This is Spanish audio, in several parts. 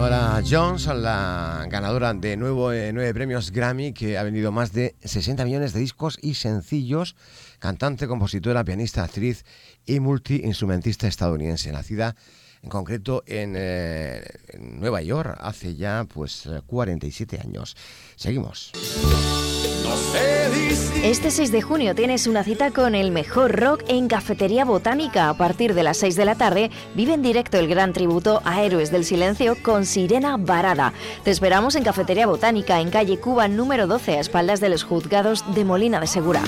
Norah Jones, la ganadora de 9 premios Grammy, que ha vendido más de 60 millones de discos y sencillos, cantante, compositora, pianista, actriz y multiinstrumentista estadounidense, nacida en concreto en Nueva York hace ya 47 años. Seguimos. Este 6 de junio tienes una cita con el mejor rock en Cafetería Botánica. A partir de las 6 de la tarde vive en directo el gran tributo a Héroes del Silencio con Sirena Varada. Te esperamos en Cafetería Botánica, en calle Cuba número 12, a espaldas de los juzgados de Molina de Segura.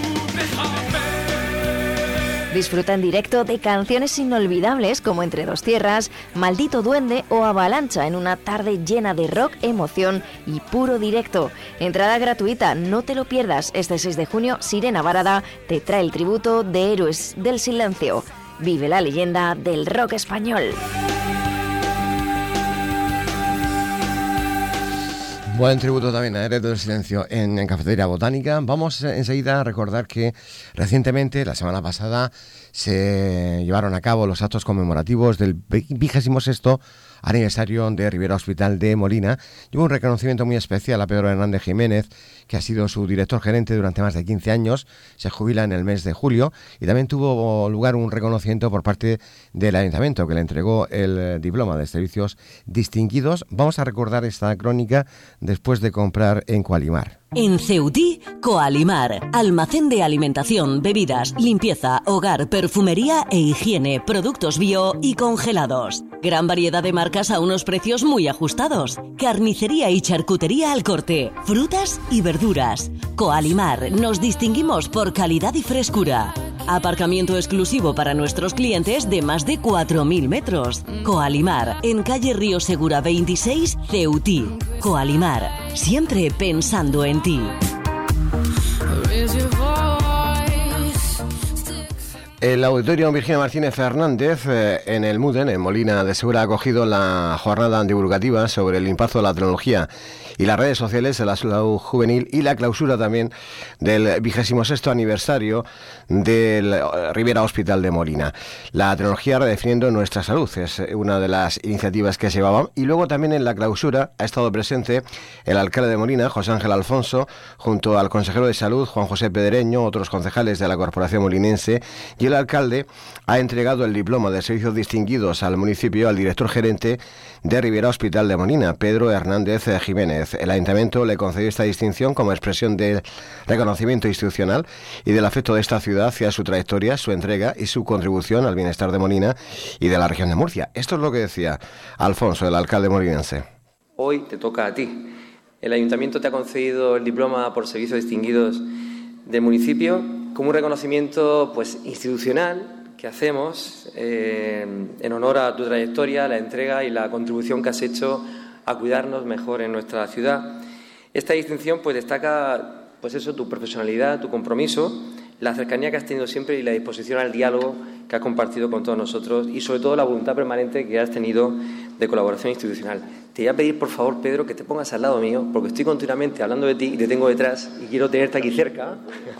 Disfruta en directo de canciones inolvidables como Entre dos tierras, Maldito duende o Avalancha en una tarde llena de rock, emoción y puro directo. Entrada gratuita, no te lo pierdas. Este 6 de junio, Sirena Varada te trae el tributo de Héroes del Silencio. Vive la leyenda del rock español. Buen tributo también a Héroes del Silencio en Cafetería Botánica. Vamos enseguida a recordar que recientemente, la semana pasada, se llevaron a cabo los actos conmemorativos del 26º aniversario de Ribera Hospital de Molina. Y hubo un reconocimiento muy especial a Pedro Hernández Jiménez, que ha sido su director gerente durante más de 15 años. Se jubila en el mes de julio y también tuvo lugar un reconocimiento por parte del Ayuntamiento, que le entregó el diploma de servicios distinguidos. Vamos a recordar esta crónica después de comprar en Coalimar. En Ceutí, Coalimar, almacén de alimentación, bebidas, limpieza, hogar, perfumería e higiene, productos bio y congelados. Gran variedad de marcas a unos precios muy ajustados. Carnicería y charcutería al corte, frutas y verduras. Coalimar, nos distinguimos por calidad y frescura. Aparcamiento exclusivo para nuestros clientes de más de 4.000 metros. Coalimar, en calle Río Segura 26, Ceutí. Coalimar, siempre pensando en ti. El Auditorio Virginia Martínez Fernández en el Muden, en Molina de Segura, ha acogido la jornada divulgativa sobre el impacto de la tecnología y las redes sociales de la salud juvenil y la clausura también del 26º aniversario del Ribera Hospital de Molina. La tecnología redefiniendo nuestra salud es una de las iniciativas que se llevaban, y luego también en la clausura ha estado presente el alcalde de Molina, José Ángel Alfonso, junto al consejero de salud, Juan José Pedreño, otros concejales de la corporación molinense, y el alcalde ha entregado el diploma de servicios distinguidos al municipio al director gerente de Ribera Hospital de Molina, Pedro Hernández Jiménez. El ayuntamiento le concedió esta distinción como expresión del reconocimiento institucional y del afecto de esta ciudad hacia su trayectoria, su entrega y su contribución al bienestar de Molina y de la región de Murcia. Esto es lo que decía Alfonso, el alcalde molinense. Hoy te toca a ti. El ayuntamiento te ha concedido el diploma por servicios distinguidos del municipio como un reconocimiento institucional que hacemos en honor a tu trayectoria, la entrega y la contribución que has hecho a cuidarnos mejor en nuestra ciudad. Esta distinción destaca tu profesionalidad, tu compromiso, la cercanía que has tenido siempre y la disposición al diálogo que has compartido con todos nosotros, y sobre todo la voluntad permanente que has tenido de colaboración institucional. Te voy a pedir, por favor, Pedro, que te pongas al lado mío, porque estoy continuamente hablando de ti y te tengo detrás y quiero tenerte aquí cerca.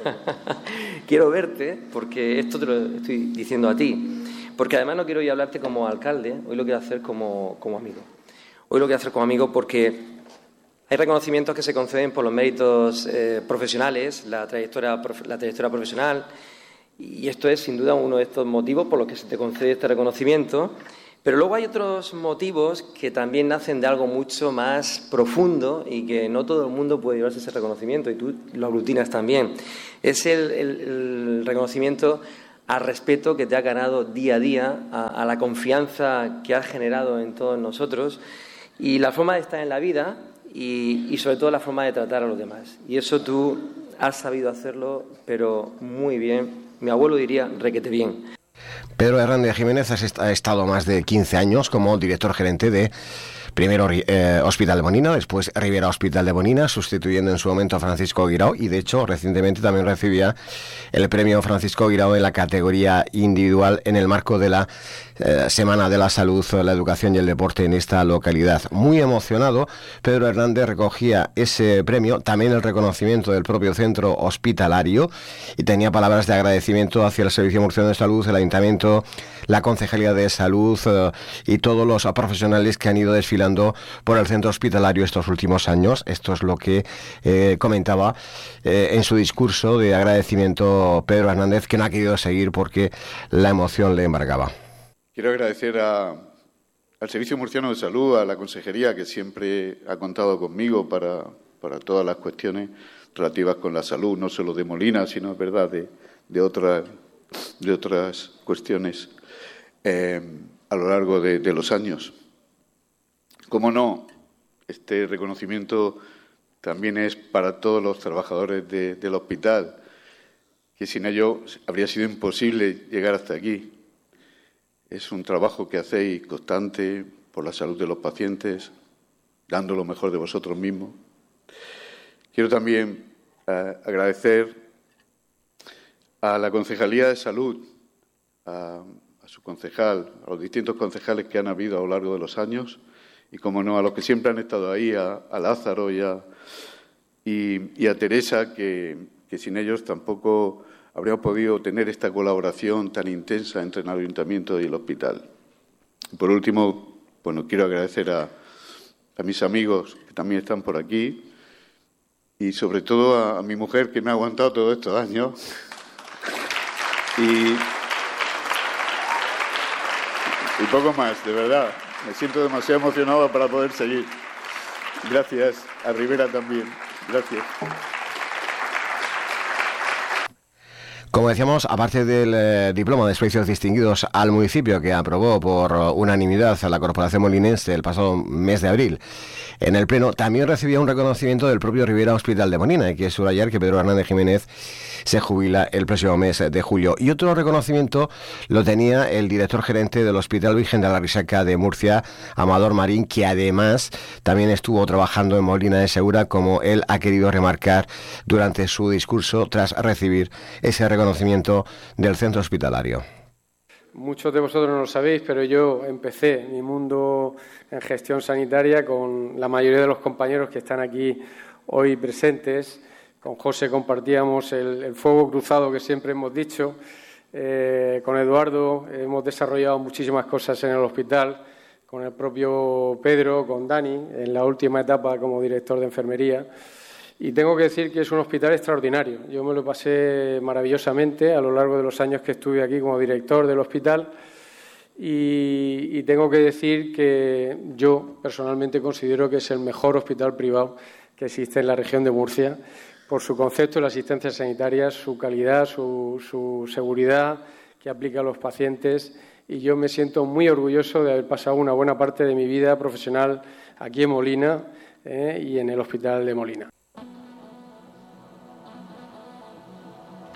Quiero verte, porque esto te lo estoy diciendo a ti, porque además no quiero hoy hablarte como alcalde, hoy lo quiero hacer como amigo. Hoy lo quiero hacer como amigo porque hay reconocimientos que se conceden por los méritos profesionales, la trayectoria profesional, y esto es sin duda uno de estos motivos por los que se te concede este reconocimiento. Pero luego hay otros motivos que también nacen de algo mucho más profundo y que no todo el mundo puede llevarse ese reconocimiento, y tú lo aglutinas también. Es el reconocimiento al respeto que te ha ganado día a día, a la confianza que has generado en todos nosotros, y la forma de estar en la vida y sobre todo la forma de tratar a los demás. Y eso tú has sabido hacerlo, pero muy bien. Mi abuelo diría requete bien. Pedro Hernández Jiménez ha estado más de 15 años como director gerente de primero Hospital de Molina, después Ribera Hospital de Molina, sustituyendo en su momento a Francisco Guirao, y de hecho recientemente también recibía el premio Francisco Guirao en la categoría individual en el marco de la Semana de la Salud, la Educación y el Deporte en esta localidad. Muy emocionado, Pedro Hernández recogía ese premio, también el reconocimiento del propio centro hospitalario, y tenía palabras de agradecimiento hacia el Servicio Murciano de Salud, el Ayuntamiento, la Concejalía de Salud y todos los profesionales que han ido desfilando por el centro hospitalario estos últimos años. Esto es lo que comentaba en su discurso de agradecimiento Pedro Hernández, que no ha querido seguir porque la emoción le embargaba. Quiero agradecer al Servicio Murciano de Salud, a la Consejería, que siempre ha contado conmigo para todas las cuestiones relativas con la salud, no solo de Molina, sino, es verdad, de otras cuestiones a lo largo de los años. Cómo no, este reconocimiento también es para todos los trabajadores del hospital, que sin ellos habría sido imposible llegar hasta aquí. Es un trabajo que hacéis constante por la salud de los pacientes, dando lo mejor de vosotros mismos. Quiero también agradecer a la Concejalía de Salud, a su concejal, a los distintos concejales que han habido a lo largo de los años y, como no, a los que siempre han estado ahí, a Lázaro y a Teresa, que sin ellos tampoco habríamos podido tener esta colaboración tan intensa entre el Ayuntamiento y el hospital. Por último, bueno, quiero agradecer a mis amigos que también están por aquí y sobre todo a mi mujer, que me ha aguantado todos estos años. Y poco más, de verdad. Me siento demasiado emocionado para poder seguir. Gracias. A Rivera también. Gracias. Como decíamos, aparte del diploma de servicios distinguidos al municipio que aprobó por unanimidad a la Corporación Molinense el pasado mes de abril, en el Pleno también recibía un reconocimiento del propio Rivera Hospital de Molina. Hay que subrayar que Pedro Hernández Jiménez se jubila el próximo mes de julio. Y otro reconocimiento lo tenía el director gerente del Hospital Virgen de la Risaca de Murcia, Amador Marín, que además también estuvo trabajando en Molina de Segura, como él ha querido remarcar durante su discurso tras recibir ese reconocimiento del centro hospitalario. Muchos de vosotros no lo sabéis, pero yo empecé mi mundo en gestión sanitaria con la mayoría de los compañeros que están aquí hoy presentes. Con José compartíamos el fuego cruzado que siempre hemos dicho. Con Eduardo hemos desarrollado muchísimas cosas en el hospital, con el propio Pedro, con Dani, en la última etapa como director de enfermería. Y tengo que decir que es un hospital extraordinario. Yo me lo pasé maravillosamente a lo largo de los años que estuve aquí como director del hospital y tengo que decir que yo personalmente considero que es el mejor hospital privado que existe en la región de Murcia por su concepto de la asistencia sanitaria, su calidad, su seguridad que aplica a los pacientes, y yo me siento muy orgulloso de haber pasado una buena parte de mi vida profesional aquí en Molina y en el Hospital de Molina.